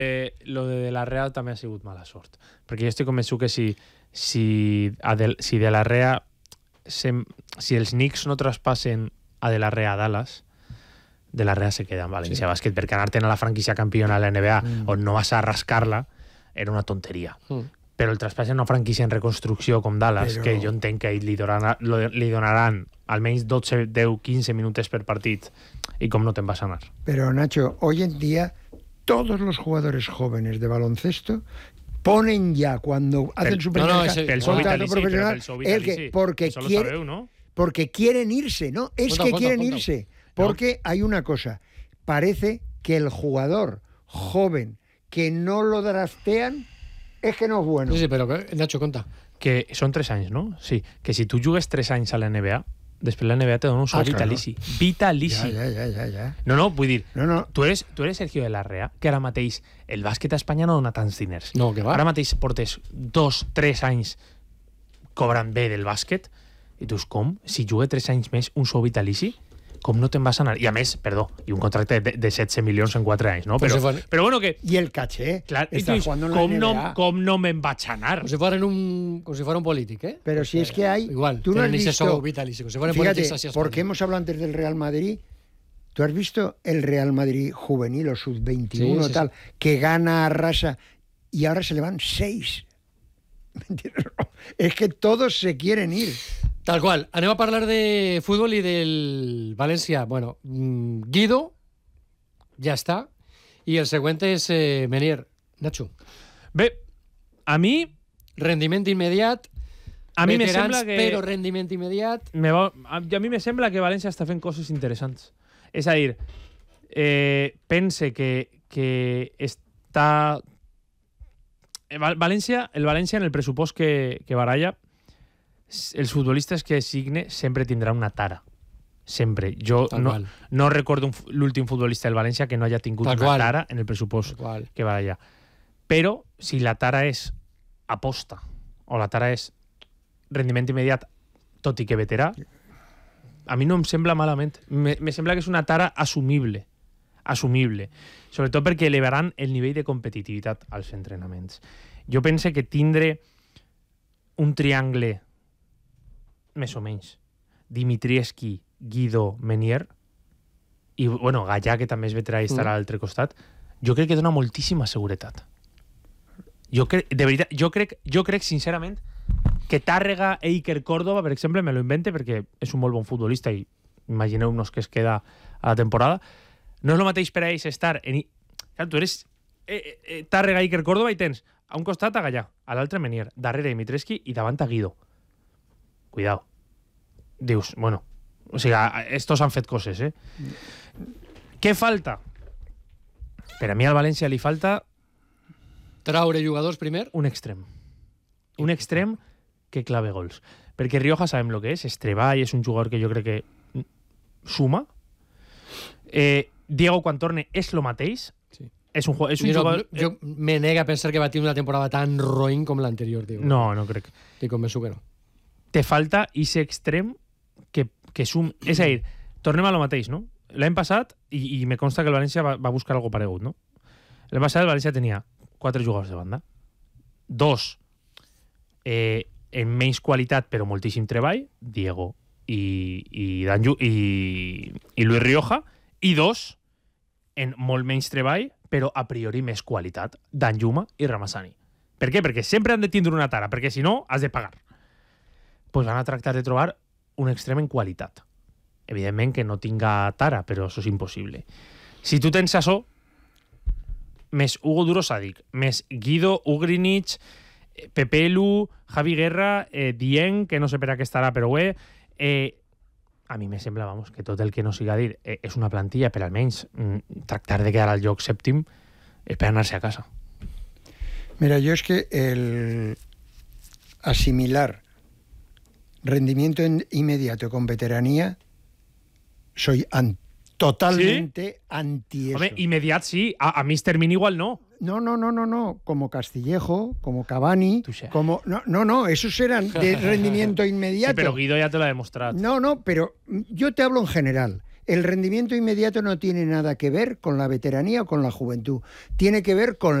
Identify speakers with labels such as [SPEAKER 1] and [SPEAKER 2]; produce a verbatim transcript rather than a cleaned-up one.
[SPEAKER 1] Eh, lo de De La Rea també ha sigut mala sort, perquè jo estic convençut que si, si, Adel, si De La Rea se, si els Knicks no traspassen a De La Rea a Dallas, De La Rea se queda en València sí. Bàsquet, perquè anar-te'n a la franquícia campiona de la N B A mm. on no vas a rascar-la era una tonteria mm. però el traspàs en una franquícia en reconstrucció com Dallas, però... que jo entenc que li donaran, li donaran almenys dotze, deu, quinze minutos per partit i com no te'n vas a anar.
[SPEAKER 2] Però Nacho, hoy en día todos los jugadores jóvenes de baloncesto ponen ya cuando hacen su primer
[SPEAKER 1] no, no, el contrato profesional
[SPEAKER 2] el que porque
[SPEAKER 1] eso
[SPEAKER 2] quiere,
[SPEAKER 1] sabeu, ¿no?
[SPEAKER 2] porque quieren irse, ¿no? Es
[SPEAKER 1] conta,
[SPEAKER 2] que
[SPEAKER 1] conta,
[SPEAKER 2] quieren
[SPEAKER 1] conta.
[SPEAKER 2] irse, porque no. Hay una cosa, parece que el jugador joven que no lo draftean es que no es bueno.
[SPEAKER 3] Sí, sí, pero Nacho, conta.
[SPEAKER 1] Que són tres anys, no? Sí, que si tu jugues tres anys a la N B A, després la N B A te dona un sou ah, vitalici. Claro. Vitalici.
[SPEAKER 2] Ja, ja, ja, ja.
[SPEAKER 1] No, no, vull dir,
[SPEAKER 2] no, no.
[SPEAKER 1] Tu, eres, tu eres Sergio de la Rea, que ara mateix el bàsquet a Espanya no dona tants diners.
[SPEAKER 3] No, que va.
[SPEAKER 1] Ara mateix portes dos, tres anys cobrant bé del bàsquet i tu, com? Si jugue tres anys més un sou vitalici, com no te'n vas a anar? I a més, perdó, i un contracte de, de setze milions en quatre anys, no? Però,
[SPEAKER 3] però, si
[SPEAKER 1] però bueno, que...
[SPEAKER 2] I el caché.
[SPEAKER 1] Clar, i tu dius, com, no, com no me'n vaig anar?
[SPEAKER 3] Com si fueran un, com si fuera un polític, ¿eh?
[SPEAKER 2] Pero si es que hay...
[SPEAKER 3] Igual,
[SPEAKER 2] tú no has visto...
[SPEAKER 3] Vitalici, si fueran
[SPEAKER 2] fíjate,
[SPEAKER 3] así
[SPEAKER 2] porque hemos hablado antes del Real Madrid, ¿tú has visto el Real Madrid juvenil o sub veintiuno sí, sí, tal, sí. que gana, arrasa, y ahora se le van seis? ¿Me entiendes? Es que todos se quieren ir.
[SPEAKER 3] Tal qual. Anem a parlar de futbol i del València. Bueno, Guido ja està. I el següent és eh, Menier. Nacho.
[SPEAKER 1] Bé, a mi...
[SPEAKER 3] Rendiment immediat.
[SPEAKER 1] A mi me
[SPEAKER 3] veterans,
[SPEAKER 1] sembla que...
[SPEAKER 3] però rendiment immediat.
[SPEAKER 1] Me va... A mi me sembla que València està fent coses interessants. És a dir, eh, pense que, que està... València, el València en el pressupost que, que baralla, els futbolistes que signe sempre tindrà una tara. Sempre. Jo no, no recordo l'últim futbolista del València que no haya tingut Tal una qual. tara en el pressupost que baralla. Però si la tara és aposta o la tara és rendiment immediat, tot i que veterà, a mi no em sembla malament. Me, me sembla que és una tara assumible. Assumible. Sobretot perquè elevaran el nivell de competitivitat als entrenaments. Jo pense que tindre un triangle més o menys Dimitrievski, Guido, Menier i, bueno, Gallà, que també és veterà i estarà mm. a l'altre costat, jo crec que dona moltíssima seguretat. Jo crec, de veritat, jo crec, jo crec sincerament que Tàrrega e Iker Córdoba, per exemple, me lo invente perquè és un molt bon futbolista i imagineu-nos que es queda a la temporada, no és el mateix per a ells estar en... Clar, tu eres eh, eh, Tàrrega i Iker Córdoba i tens a un costat a Gallà, a l'altre Menier, darrere Dimitrievski i davant a Guido. Cuidao. Dius, bueno, o sigui, estos han fet coses, eh? Què falta? Per a mi al València li falta...
[SPEAKER 3] Traure jugadors primer?
[SPEAKER 1] Un extrem. Un extrem que clave gols. Perquè Rioja sabem el que és, és treball, és un jugador que jo crec que suma. Eh, Diego, quan torne, és el mateix. Sí. És un, és un
[SPEAKER 3] jo,
[SPEAKER 1] jugador...
[SPEAKER 3] Jo me nega a pensar que va tenir una temporada tan roïn com l'anterior, Diego.
[SPEAKER 1] No, no crec.
[SPEAKER 3] Estic convençut que no.
[SPEAKER 1] Te falta ese extrem que, que sum... És a dir, tornem a lo mateix, no? L'any passat, i, i me consta que el València va, va buscar algo paregut, no? L'any passat el València tenia quatre jugadors de banda, dos eh, en menys qualitat però moltíssim treball, Diego i, i, Danju, i, i Luis Rioja, i dos en molt menys treball però a priori més qualitat, Danjuma i Ramazani. Per què? Perquè sempre han de tindre una tara, perquè si no has de pagar. Pues van a tractar de trobar un extrem en qualitat. Evidentment que no tinga tara, però això és impossible. Si tu tens això, més Hugo Duro Sadik, més Guido, Ugrinic, Pepelu, Javi Guerra, eh, Dieng, que no sé per a què estarà, però bé, eh, a mi me sembla, vamos, que tot el que no siga dir eh, és una plantilla per almenys mm, tractar de quedar al lloc sèptim és per anar-se a casa.
[SPEAKER 2] Mira, yo es que el asimilar rendimiento inmediato con veteranía soy an totalmente ¿Sí? anti eso.
[SPEAKER 1] Hombre, inmediat sí, a, a mister Min igual no.
[SPEAKER 2] No, no, no, no, no, como Castillejo, como Cavani, como no, no, no, esos eran de rendimiento inmediato.
[SPEAKER 1] Sí, pero Guido ya te lo ha demostrado.
[SPEAKER 2] No, no, pero yo te hablo en general. el rendimiento inmediato no tiene nada que ver con la veteranía o con la juventud. Tiene que ver con